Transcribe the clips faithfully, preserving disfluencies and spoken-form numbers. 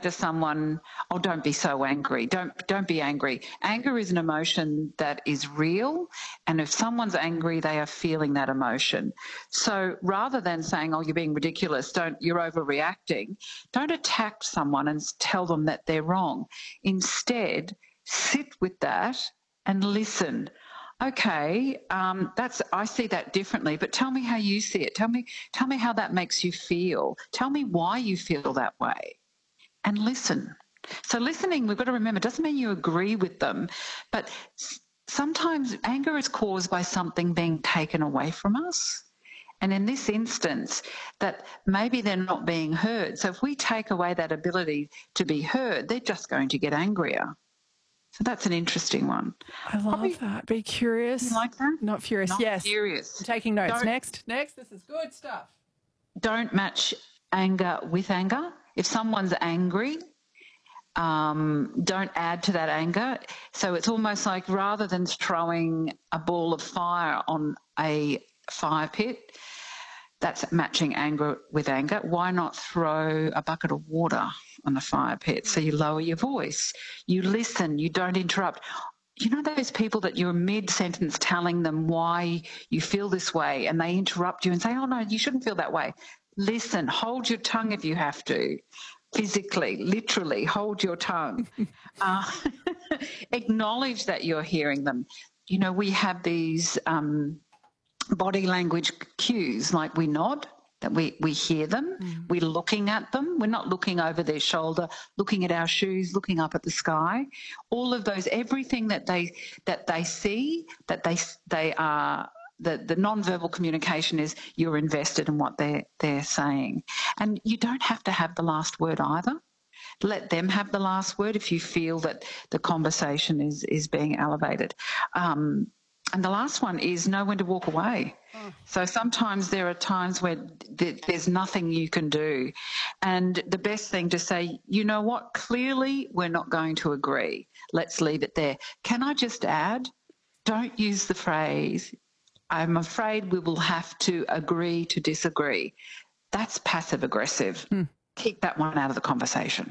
to someone, oh, don't be so angry. Don't don't be angry. Anger is an emotion that is real, and if someone's angry, they are feeling that emotion. So rather than saying, oh, you're being ridiculous, don't you're overreacting, don't attack someone and tell them that they're wrong. Instead, sit with that and listen. Okay, um, that's I see that differently, but tell me how you see it. Tell me, tell me how that makes you feel. Tell me why you feel that way, and listen. So listening, we've got to remember, doesn't mean you agree with them, but sometimes anger is caused by something being taken away from us. And in this instance, that maybe they're not being heard. So if we take away that ability to be heard, they're just going to get angrier. So that's an interesting one. I love Probably, that. Be curious. You like that? Not furious. Not yes. Furious. I'm taking notes. Don't, next. Next. This is good stuff. Don't match anger with anger. If someone's angry, um, don't add to that anger. So it's almost like rather than throwing a ball of fire on a fire pit, that's matching anger with anger. Why not throw a bucket of water on the fire pit? So you lower your voice, you listen, you don't interrupt. You know those people that you're mid-sentence telling them why you feel this way and they interrupt you and say, oh, no, you shouldn't feel that way. Listen, hold your tongue if you have to. Physically, literally, hold your tongue. uh, acknowledge that you're hearing them. You know, we have these um, body language cues, like we nod, that we, we hear them, mm. we're looking at them, we're not looking over their shoulder, looking at our shoes, looking up at the sky. All of those, everything that they that they see, that they they are, the, the non-verbal communication is you're invested in what they're, they're saying. And you don't have to have the last word either. Let them have the last word if you feel that the conversation is, is being elevated. Um, And the last one is know when to walk away. Oh. So sometimes there are times where th- there's nothing you can do. And the best thing to say, you know what, clearly we're not going to agree. Let's leave it there. Can I just add, don't use the phrase, I'm afraid we will have to agree to disagree. That's passive aggressive. Hmm. Keep that one out of the conversation.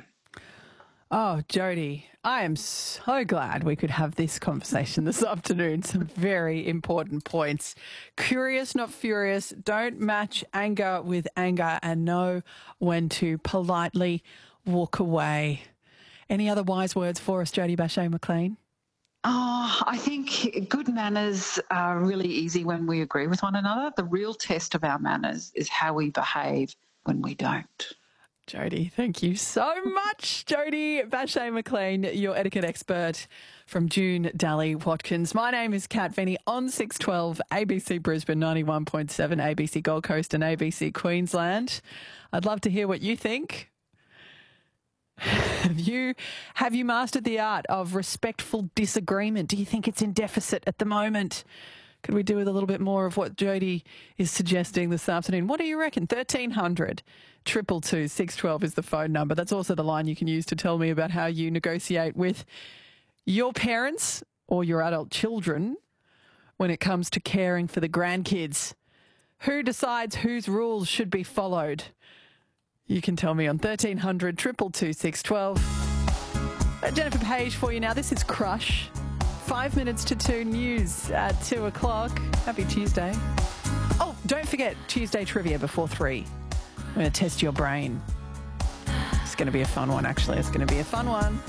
Oh, Jody, I am so glad we could have this conversation this afternoon. Some very important points. Curious, not furious. Don't match anger with anger and know when to politely walk away. Any other wise words for us, Jody Bache-McLean? Oh, I think good manners are really easy when we agree with one another. The real test of our manners is how we behave when we don't. Jody, thank you so much. Jody Bache-McLean, your etiquette expert from June Daly Watkins. My name is Kat Venny on six twelve A B C Brisbane ninety-one point seven, A B C Gold Coast and A B C Queensland. I'd love to hear what you think. Have you, have you mastered the art of respectful disagreement? Do you think it's in deficit at the moment? Could we do with a little bit more of what Jody is suggesting this afternoon? What do you reckon? thirteen hundred, two two two, six one two is the phone number. That's also the line you can use to tell me about how you negotiate with your parents or your adult children when it comes to caring for the grandkids. Who decides whose rules should be followed? You can tell me on thirteen hundred, two two two, six one two. Uh, Jennifer Page for you now. This is Crush. Five minutes to two news at two o'clock. Happy Tuesday. Oh, don't forget Tuesday trivia before three. I'm going to test your brain. It's going to be a fun one, actually. It's going to be a fun one.